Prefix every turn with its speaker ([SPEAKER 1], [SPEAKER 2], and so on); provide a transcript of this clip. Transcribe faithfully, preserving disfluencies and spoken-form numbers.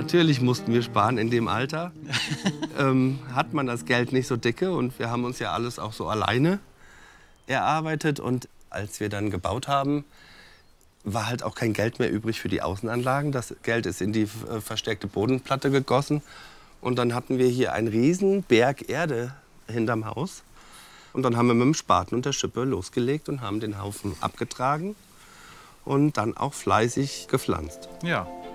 [SPEAKER 1] Natürlich mussten wir sparen in dem Alter. ähm, hat man das Geld nicht so dicke und wir haben uns ja alles auch so alleine erarbeitet. Und als wir dann gebaut haben, war halt auch kein Geld mehr übrig für die Außenanlagen. Das Geld ist in die äh, verstärkte Bodenplatte gegossen. Und dann hatten wir hier einen riesen Berg Erde hinterm Haus. Und dann haben wir mit dem Spaten und der Schippe losgelegt und haben den Haufen abgetragen und dann auch fleißig gepflanzt.
[SPEAKER 2] Ja.